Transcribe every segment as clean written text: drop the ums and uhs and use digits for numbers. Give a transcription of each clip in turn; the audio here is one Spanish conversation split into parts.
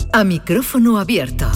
A micrófono abierto.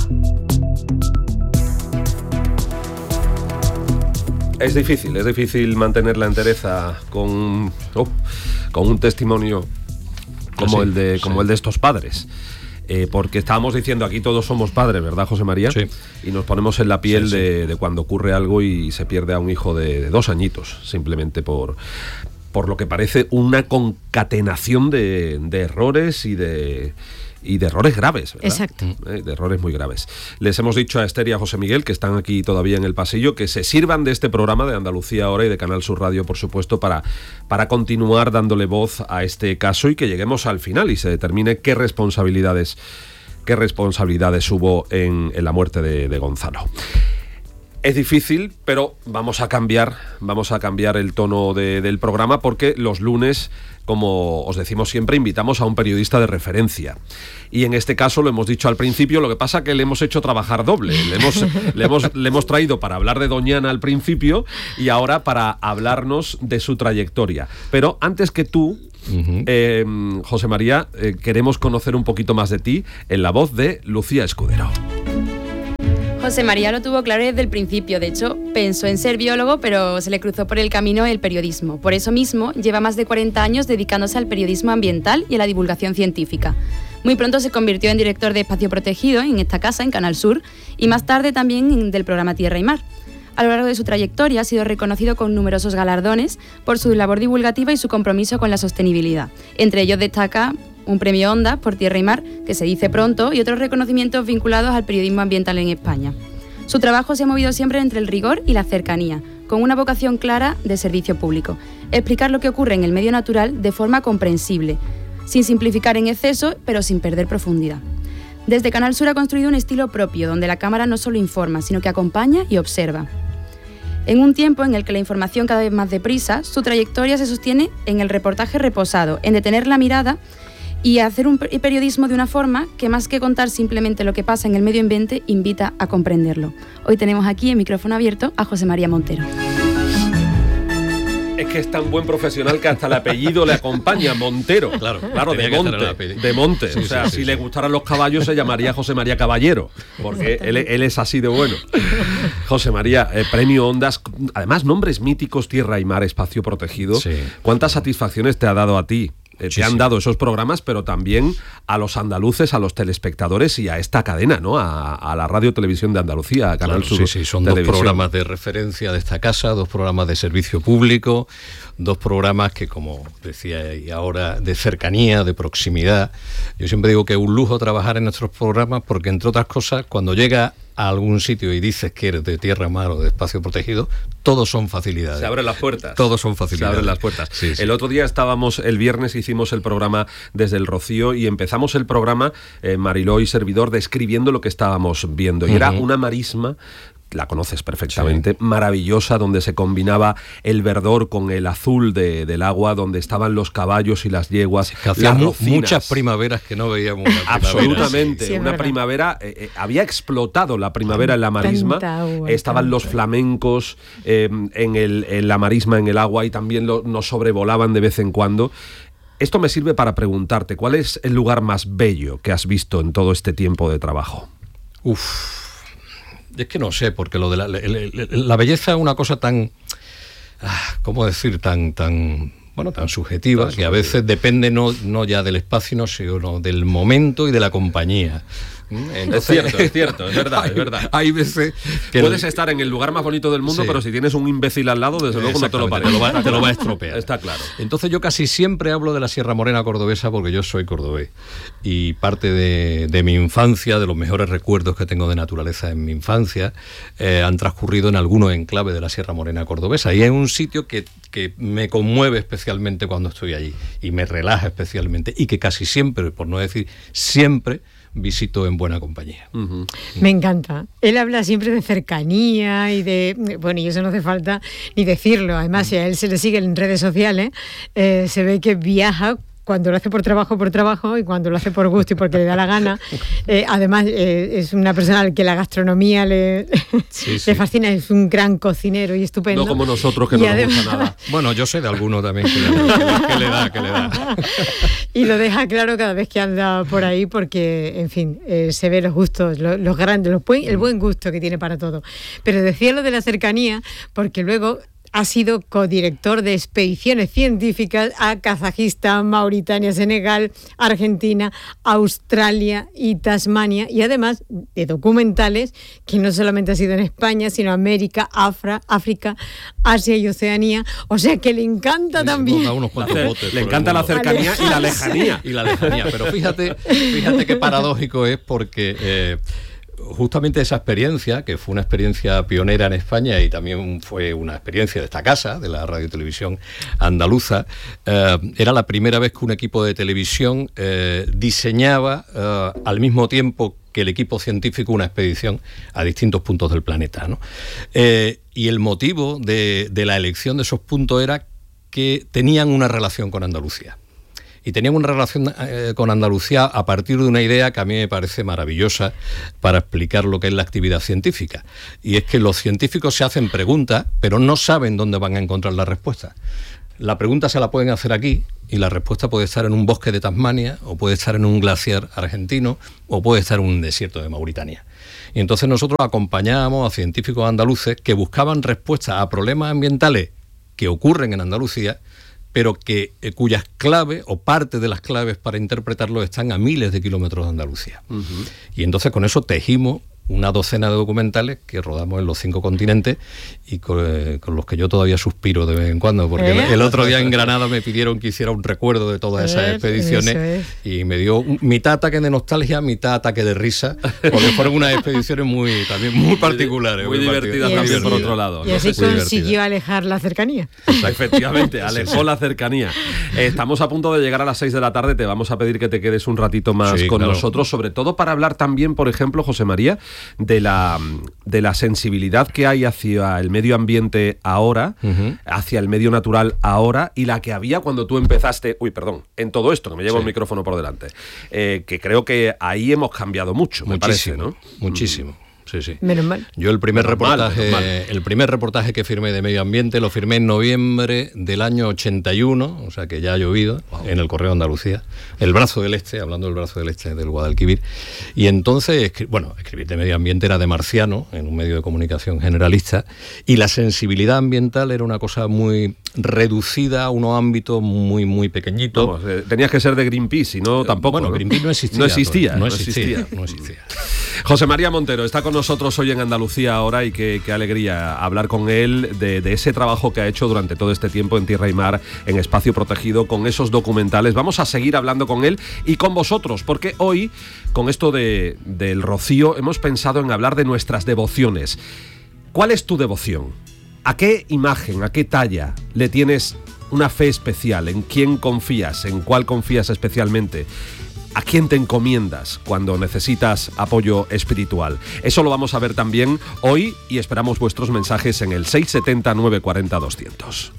Es difícil mantener la entereza con un testimonio como el de estos padres. Porque estábamos diciendo, aquí todos somos padres, ¿verdad, José María? Sí. Y nos ponemos en la piel de cuando ocurre algo y se pierde a un hijo de 2 añitos, simplemente por lo que parece una concatenación de errores y de errores graves, ¿verdad? Exacto. De errores muy graves. Les hemos dicho a Esther y a José Miguel, que están aquí todavía en el pasillo, que se sirvan de este programa de Andalucía Ahora y de Canal Sur Radio, por supuesto, para continuar dándole voz a este caso y que lleguemos al final y se determine qué responsabilidades hubo en la muerte de Gonzalo. Es difícil, pero vamos a cambiar el tono del programa, porque los lunes, como os decimos siempre, invitamos a un periodista de referencia. Y en este caso, lo hemos dicho al principio, lo que pasa es que le hemos hecho trabajar doble. Le hemos traído para hablar de Doñana al principio y ahora para hablarnos de su trayectoria. Pero antes que tú, José María, queremos conocer un poquito más de ti en la voz de Lucía Escudero. José María lo tuvo claro desde el principio. De hecho, pensó en ser biólogo, pero se le cruzó por el camino el periodismo. Por eso mismo, lleva más de 40 años dedicándose al periodismo ambiental y a la divulgación científica. Muy pronto se convirtió en director de Espacio Protegido en esta casa, en Canal Sur, y más tarde también del programa Tierra y Mar. A lo largo de su trayectoria ha sido reconocido con numerosos galardones por su labor divulgativa y su compromiso con la sostenibilidad. Entre ellos destaca un premio Ondas por Tierra y Mar, que se dice pronto, y otros reconocimientos vinculados al periodismo ambiental en España. Su trabajo se ha movido siempre entre el rigor y la cercanía, con una vocación clara de servicio público. Explicar lo que ocurre en el medio natural de forma comprensible, sin simplificar en exceso, pero sin perder profundidad. Desde Canal Sur ha construido un estilo propio, donde la cámara no solo informa, sino que acompaña y observa. En un tiempo en el que la información cada vez más deprisa, su trayectoria se sostiene en el reportaje reposado, en detener la mirada y hacer un periodismo de una forma que, más que contar simplemente lo que pasa en el medio ambiente, invita a comprenderlo. Hoy tenemos aquí en micrófono abierto a José María Montero. Es que es tan buen profesional que hasta el apellido le acompaña, Montero. Claro, de Monte. O sea, si le gustaran los caballos se llamaría José María Caballero, porque él es así de bueno. José María, premio Ondas, además nombres míticos, Tierra y Mar, Espacio Protegido. Sí. ¿Cuántas satisfacciones te ha dado a ti? Te han dado esos programas, pero también a los andaluces, a los telespectadores y a esta cadena, ¿no? A la Radio Televisión de Andalucía, a Canal Sur. Sí, son Televisión. 2 programas de referencia de esta casa, 2 programas de servicio público, 2 programas que, como decía y ahora, de cercanía, de proximidad. Yo siempre digo que es un lujo trabajar en nuestros programas porque, entre otras cosas, cuando llega a algún sitio y dices que eres de Tierra, Mar o de Espacio Protegido, todos son facilidades. Se abren las puertas. Todos son facilidades. Se abren las puertas. Sí. El otro día el viernes hicimos el programa desde el Rocío y empezamos el programa, Mariló y servidor, describiendo lo que estábamos viendo. Y era una marisma, la conoces perfectamente, maravillosa, donde se combinaba el verdor con el azul del agua, donde estaban los caballos y las yeguas, las muchas primaveras que no veíamos. Absolutamente, sí, una primavera, había explotado la primavera en la marisma, estaban los flamencos en la marisma, en el agua, y también nos sobrevolaban de vez en cuando. Esto me sirve para preguntarte, ¿cuál es el lugar más bello que has visto en todo este tiempo de trabajo? Es que no sé, porque lo de la belleza es una cosa tan, ¿cómo decir? Tan subjetiva, que a veces depende no ya del espacio, sino del momento y de la compañía. Entonces, es cierto, es verdad. Hay veces que puedes estar en el lugar más bonito del mundo, pero si tienes un imbécil al lado, desde luego no te lo parece. Te lo va a estropear. Está claro. Entonces yo casi siempre hablo de la Sierra Morena cordobesa porque yo soy cordobés. Y parte de mi infancia, de los mejores recuerdos que tengo de naturaleza en mi infancia, han transcurrido en algunos enclaves de la Sierra Morena cordobesa. Y es un sitio que me conmueve especialmente cuando estoy allí. Y me relaja especialmente. Y que casi siempre, por no decir siempre, visito en buena compañía. Me encanta. Él habla siempre de cercanía y y eso no hace falta ni decirlo. Además, si a él se le sigue en redes sociales, se ve que viaja cuando lo hace por trabajo, y cuando lo hace por gusto y porque le da la gana. Además, es una persona a la que la gastronomía le fascina, es un gran cocinero y estupendo. No como nosotros, que no nos gusta nada. Bueno, yo sé de alguno también que le da. Y lo deja claro cada vez que anda por ahí, porque, en fin, se ve los gustos, los grandes, el buen gusto que tiene para todo. Pero decía lo de la cercanía, porque luego ha sido codirector de expediciones científicas a Kazajistán, Mauritania, Senegal, Argentina, Australia y Tasmania, y además de documentales que no solamente ha sido en España, sino América, África, Asia y Oceanía. O sea que le encanta también. Le encanta la cercanía y la lejanía. Pero fíjate qué paradójico es, porque justamente esa experiencia, que fue una experiencia pionera en España y también fue una experiencia de esta casa, de la Radio y Televisión Andaluza, era la primera vez que un equipo de televisión diseñaba al mismo tiempo que el equipo científico una expedición a distintos puntos del planeta, ¿no? Y el motivo de la elección de esos puntos era que tenían una relación con Andalucía. Y tenían una relación con Andalucía a partir de una idea que a mí me parece maravillosa para explicar lo que es la actividad científica. Y es que los científicos se hacen preguntas, pero no saben dónde van a encontrar la respuesta. La pregunta se la pueden hacer aquí y la respuesta puede estar en un bosque de Tasmania, o puede estar en un glaciar argentino, o puede estar en un desierto de Mauritania. Y entonces nosotros acompañábamos a científicos andaluces que buscaban respuestas a problemas ambientales que ocurren en Andalucía, pero cuyas claves o parte de las claves para interpretarlo están a miles de kilómetros de Andalucía. Uh-huh. Y entonces con eso tejimos una docena de documentales que rodamos en los 5 continentes y con los que yo todavía suspiro de vez en cuando, porque el otro día en Granada me pidieron que hiciera un recuerdo de todas esas expediciones y me dio mitad ataque de nostalgia, mitad ataque de risa, porque fueron unas expediciones muy particulares. Muy divertidas también, por otro lado. Y así consiguió alejar la cercanía. Efectivamente, alejó la cercanía. Estamos a punto de llegar a las 6 de la tarde, te vamos a pedir que te quedes un ratito más con nosotros, sobre todo para hablar también, por ejemplo, José María, de la sensibilidad que hay hacia el medio ambiente ahora, hacia el medio natural ahora, y la que había cuando tú empezaste, en todo esto, que me llevo el micrófono por delante, que creo que ahí hemos cambiado mucho, me parece, ¿no? Muchísimo. Sí. Menos mal. Yo el primer reportaje que firmé de medio ambiente lo firmé en noviembre del año 81, o sea que ya ha llovido, en el Correo de Andalucía, el brazo del este, hablando del brazo del este del Guadalquivir. Y entonces, escribir de medio ambiente era de marciano, en un medio de comunicación generalista, y la sensibilidad ambiental era una cosa muy reducida a unos ámbitos muy, muy pequeñitos. Vamos, tenías que ser de Greenpeace, y no tampoco. Bueno, Greenpeace no existía. José María Montero está con nosotros hoy en Andalucía Ahora, y qué alegría hablar con él de ese trabajo que ha hecho durante todo este tiempo en Tierra y Mar, en Espacio Protegido, con esos documentales. Vamos a seguir hablando con él y con vosotros, porque hoy, con esto del rocío, hemos pensado en hablar de nuestras devociones. ¿Cuál es tu devoción? ¿A qué imagen, a qué talla le tienes una fe especial? ¿En quién confías? ¿En cuál confías especialmente? ¿A quién te encomiendas cuando necesitas apoyo espiritual? Eso lo vamos a ver también hoy, y esperamos vuestros mensajes en el 670 940 200.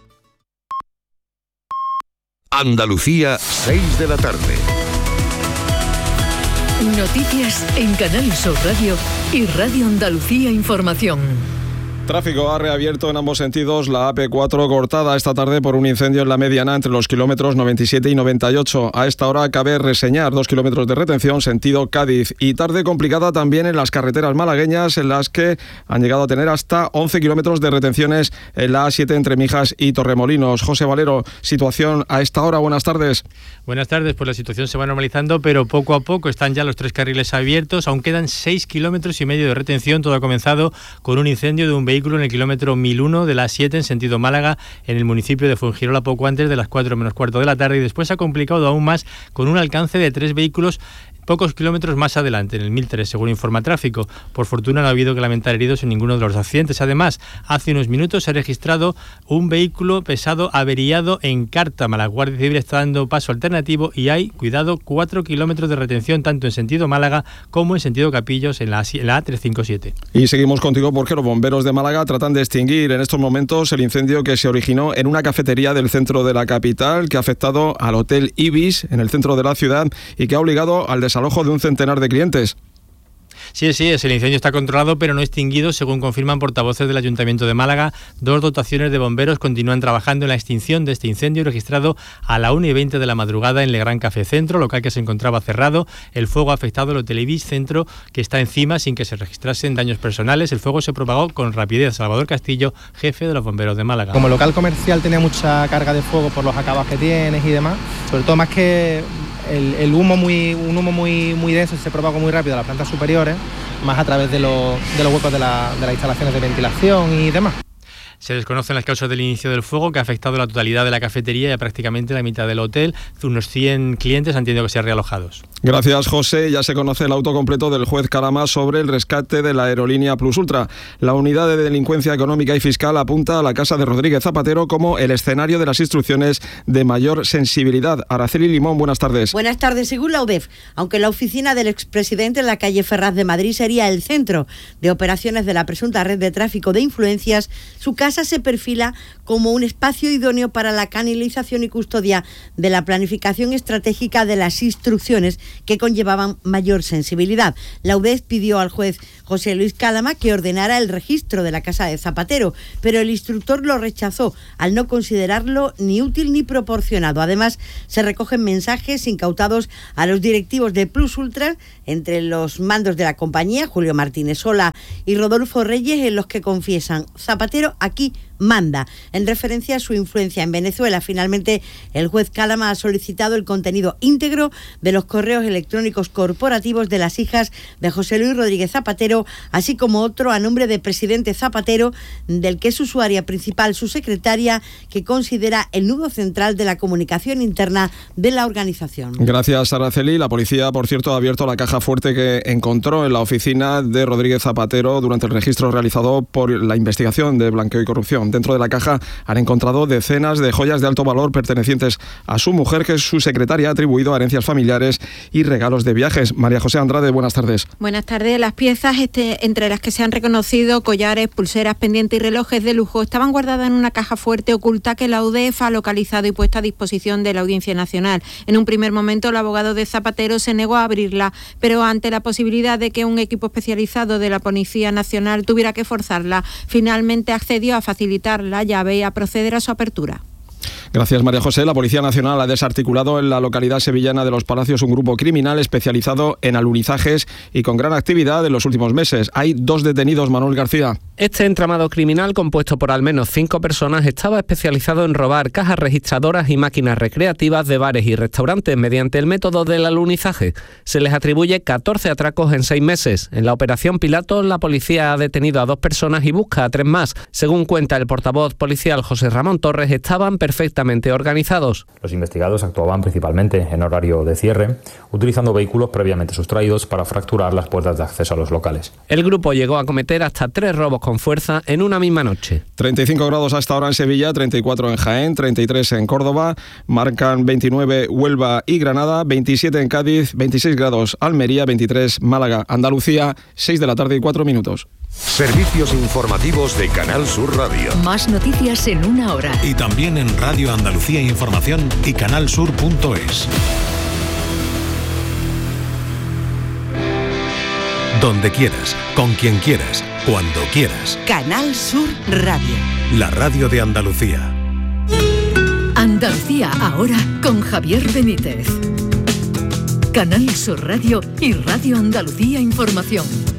Andalucía, 6 de la tarde. Noticias en Canal Sur Radio y Radio Andalucía Información. Tráfico ha reabierto en ambos sentidos la AP4, cortada esta tarde por un incendio en la mediana entre los kilómetros 97 y 98. A esta hora cabe reseñar 2 kilómetros de retención sentido Cádiz, y tarde complicada también en las carreteras malagueñas, en las que han llegado a tener hasta 11 kilómetros de retenciones en la A7 entre Mijas y Torremolinos. José Valero, situación a esta hora. Buenas tardes. Buenas tardes, pues la situación se va normalizando, pero poco a poco están ya los 3 carriles abiertos. Aún quedan 6 kilómetros y medio de retención. Todo ha comenzado con un incendio de un vehículo en el kilómetro 1001 de la A7 en sentido Málaga, en el municipio de Fuengirola, poco antes de las 4 menos cuarto de la tarde, y después se ha complicado aún más con un alcance de 3 vehículos pocos kilómetros más adelante, en el 1003, según informa Tráfico. Por fortuna no ha habido que lamentar heridos en ninguno de los accidentes. Además, hace unos minutos se ha registrado un vehículo pesado averiado en Cártama. La Guardia Civil está dando paso alternativo y hay, cuidado, 4 kilómetros de retención tanto en sentido Málaga como en sentido Capillos en la A357. Y seguimos contigo porque los bomberos de Málaga tratan de extinguir en estos momentos el incendio que se originó en una cafetería del centro de la capital, que ha afectado al Hotel Ibis en el centro de la ciudad y que ha obligado al desalojo de un centenar de clientes. Sí, el incendio está controlado pero no extinguido, según confirman portavoces del Ayuntamiento de Málaga. 2 dotaciones de bomberos continúan trabajando en la extinción de este incendio registrado a la 1:20 de la madrugada en Legrand Café Centro, local que se encontraba cerrado. El fuego ha afectado al Hotel Ibis Centro, que está encima sin que se registrasen daños personales. El fuego se propagó con rapidez. Salvador Castillo, jefe de los bomberos de Málaga. Como local comercial tenía mucha carga de fuego por los acabados que tienes y demás, sobre todo más que un humo muy denso, se propagó muy rápido a las plantas superiores, más a través de los huecos de las instalaciones de ventilación y demás. Se desconocen las causas del inicio del fuego, que ha afectado la totalidad de la cafetería y a prácticamente la mitad del hotel. Unos 100 clientes han tenido que ser realojados. Gracias, José. Ya se conoce el auto completo del juez Calama sobre el rescate de la aerolínea Plus Ultra. La unidad de delincuencia económica y fiscal apunta a la casa de Rodríguez Zapatero como el escenario de las instrucciones de mayor sensibilidad. Araceli Limón, buenas tardes. Buenas tardes. Según la UDEF, aunque la oficina del expresidente en la calle Ferraz de Madrid sería el centro de operaciones de la presunta red de tráfico de influencias, su casa se perfila como un espacio idóneo para la canalización y custodia de la planificación estratégica de las instrucciones que conllevaban mayor sensibilidad. La UDEF pidió al juez José Luis Calama que ordenara el registro de la casa de Zapatero, pero el instructor lo rechazó al no considerarlo ni útil ni proporcionado. Además, se recogen mensajes incautados a los directivos de Plus Ultra, entre los mandos de la compañía, Julio Martínez Sola y Rodolfo Reyes, en los que confiesan: Zapatero aquí manda, en referencia a su influencia en Venezuela. Finalmente, el juez Calama ha solicitado el contenido íntegro de los correos electrónicos corporativos de las hijas de José Luis Rodríguez Zapatero, así como otro a nombre del presidente Zapatero, del que es usuaria principal su secretaria, que considera el nudo central de la comunicación interna de la organización. Gracias, Araceli. La policía, por cierto, ha abierto la caja fuerte que encontró en la oficina de Rodríguez Zapatero durante el registro realizado por la investigación de blanqueo y corrupción. Dentro de la caja han encontrado decenas de joyas de alto valor pertenecientes a su mujer, que su secretaria ha atribuido a herencias familiares y regalos de viajes. María José Andrade, buenas tardes. Buenas tardes. Las piezas, entre las que se han reconocido collares, pulseras, pendientes y relojes de lujo, estaban guardadas en una caja fuerte oculta que la UDEF ha localizado y puesto a disposición de la Audiencia Nacional. En un primer momento, el abogado de Zapatero se negó a abrirla, pero ante la posibilidad de que un equipo especializado de la Policía Nacional tuviera que forzarla, finalmente accedió a facilitar la llave y a proceder a su apertura. Gracias, María José. La Policía Nacional ha desarticulado en la localidad sevillana de Los Palacios un grupo criminal especializado en alunizajes y con gran actividad en los últimos meses. Hay 2 detenidos, Manuel García. Este entramado criminal, compuesto por al menos 5 personas, estaba especializado en robar cajas registradoras y máquinas recreativas de bares y restaurantes mediante el método del alunizaje. Se les atribuye 14 atracos en 6 meses. En la operación Pilatos, la policía ha detenido a 2 personas y busca a 3 más. Según cuenta el portavoz policial José Ramón Torres, estaban perfectamente organizados. Los investigados actuaban principalmente en horario de cierre, utilizando vehículos previamente sustraídos para fracturar las puertas de acceso a los locales. El grupo llegó a cometer hasta 3 robos con fuerza en una misma noche. 35 grados hasta ahora en Sevilla, 34 en Jaén, 33 en Córdoba, marcan 29 Huelva y Granada, 27 en Cádiz, 26 grados Almería, 23 Málaga, Andalucía, 6 de la tarde y 4 minutos. Servicios informativos de Canal Sur Radio. Más noticias en una hora. Y también en Radio Andalucía Información y canalsur.es. Donde quieras, con quien quieras, cuando quieras. Canal Sur Radio. La radio de Andalucía. Andalucía ahora con Javier Benítez. Canal Sur Radio y Radio Andalucía Información.